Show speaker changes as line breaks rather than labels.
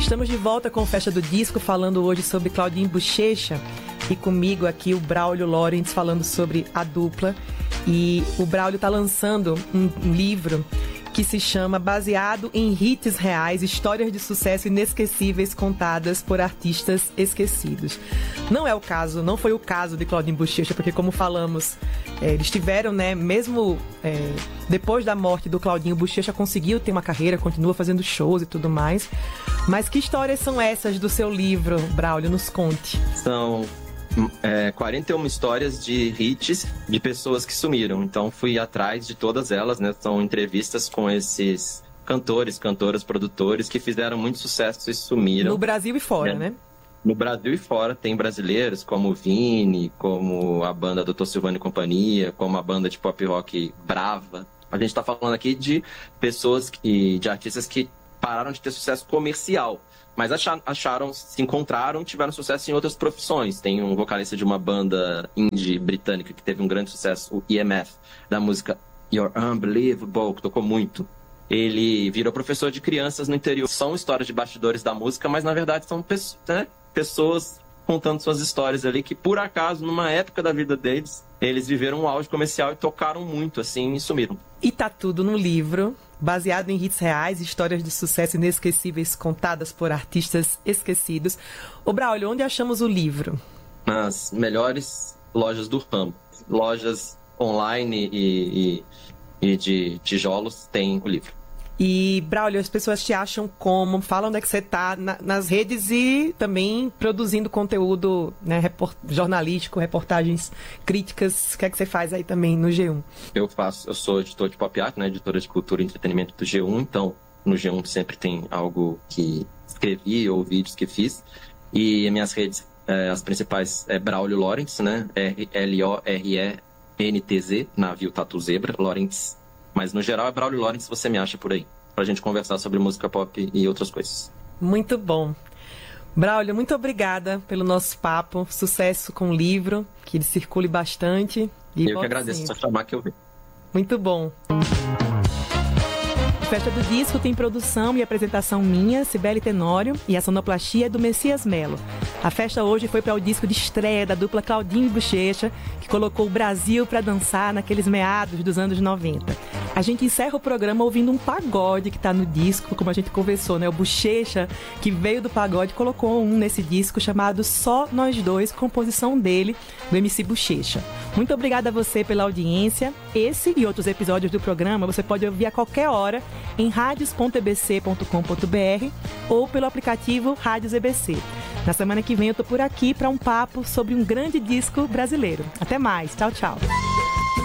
Estamos de volta com o Festa do Disco, falando hoje sobre Claudinho Buchecha e comigo aqui o Braulio Lawrence falando sobre a dupla. E o Braulio está lançando um livro que se chama Baseado em Hits Reais, Histórias de Sucesso Inesquecíveis Contadas por Artistas Esquecidos. Não foi o caso de Claudinho Buchecha, porque como falamos, eles tiveram, né, mesmo depois da morte do Claudinho, Buchecha conseguiu ter uma carreira, continua fazendo shows e tudo mais. Mas que histórias são essas do seu livro, Braulio? Nos conte.
São 41 histórias de hits de pessoas que sumiram. Então fui atrás de todas elas, né? São entrevistas com esses cantores, cantoras, produtores que fizeram muito sucesso e sumiram.
No Brasil e fora, né?
No Brasil e fora tem brasileiros como o Vini, como a banda Dr. Silvano e Companhia, como a banda de pop rock Brava. A gente tá falando aqui de pessoas de artistas que pararam de ter sucesso comercial, mas se encontraram e tiveram sucesso em outras profissões. Tem um vocalista de uma banda indie britânica que teve um grande sucesso, o EMF, da música You're Unbelievable, que tocou muito. Ele virou professor de crianças no interior. São histórias de bastidores da música, mas na verdade são pessoas contando suas histórias ali que, por acaso, numa época da vida deles, eles viveram um auge comercial e tocaram muito, assim, e sumiram.
E tá tudo no livro, baseado em hits reais, histórias de sucesso inesquecíveis contadas por artistas esquecidos. Ô Braulio, onde achamos o livro?
Nas melhores lojas do ramo. Lojas online e de tijolos tem o livro.
E, Braulio, as pessoas te acham como? Falam onde é que você está nas redes e também produzindo conteúdo, né, jornalístico, reportagens críticas. O que é que você faz aí também no G1?
Eu sou editor de pop art, né, editora de cultura e entretenimento do G1, então no G1 sempre tem algo que escrevi ou vídeos que fiz. E minhas redes, as principais é Braulio Lawrence, né, LORENTZ, navio Tatu Zebra, Lawrence. Mas, no geral, é Braulio Lawrence, você me acha por aí, pra gente conversar sobre música pop e outras coisas.
Muito bom. Braulio, muito obrigada pelo nosso papo. Sucesso com o livro, que ele circule bastante. E
eu que agradeço, só chamar que eu venho.
Muito bom. Festa do Disco tem produção e apresentação minha, Cibele Tenório, e a sonoplastia é do Messias Melo. A festa hoje foi para o disco de estreia da dupla Claudinho Buchecha, que colocou o Brasil para dançar naqueles meados dos anos 90. A gente encerra o programa ouvindo um pagode que está no disco, como a gente conversou, né? O Buchecha, que veio do pagode, colocou um nesse disco chamado Só Nós Dois, composição dele, do MC Buchecha. Muito obrigada a você pela audiência. Esse e outros episódios do programa você pode ouvir a qualquer hora em radios.ebc.com.br ou pelo aplicativo Rádios EBC. Na semana que vem eu tô por aqui para um papo sobre um grande disco brasileiro. Até mais. Tchau, tchau.